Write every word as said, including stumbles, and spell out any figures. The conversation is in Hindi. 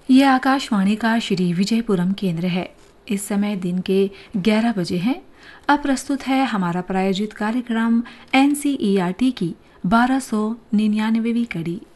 ये आकाशवाणी का श्री विजयपुरम केंद्र है। इस समय दिन के ग्यारह बजे हैं। अब प्रस्तुत है हमारा प्रायोजित कार्यक्रम N C E R T की बारह सौ निन्यानवेवीं कड़ी।